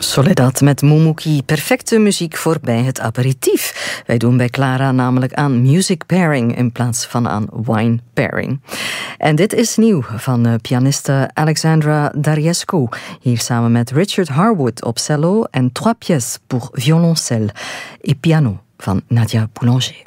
Soledad met Mumuki. Perfecte muziek voor bij het aperitief. Wij doen bij Clara namelijk aan music pairing in plaats van aan wine pairing. En dit is nieuw van pianiste Alexandra Dariescu. Hier samen met Richard Harwood op cello en 3 pièces pour violoncelle et piano van Nadia Boulanger.